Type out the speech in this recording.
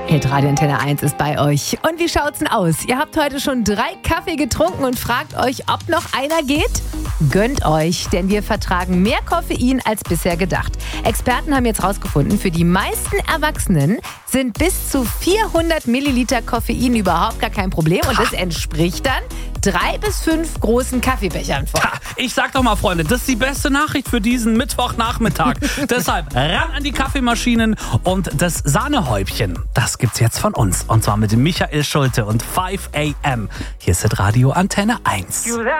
Hitradio Antenne 1 ist bei euch. Und wie schaut's denn aus? Ihr habt heute schon 3 Kaffee getrunken und fragt euch, ob noch einer geht? Gönnt euch, denn wir vertragen mehr Koffein als bisher gedacht. Experten haben jetzt rausgefunden, für die meisten Erwachsenen sind bis zu 400 Milliliter Koffein überhaupt gar kein Problem. Und das entspricht dann 3 bis 5 großen Kaffeebechern voll. Ich sag doch mal, Freunde, das ist die beste Nachricht für diesen Mittwochnachmittag. Deshalb ran an die Kaffeemaschinen und das Sahnehäubchen, das gibt's jetzt von uns. Und zwar mit Michael Schulte und 5 AM. Hier ist Hitradio Antenne 1.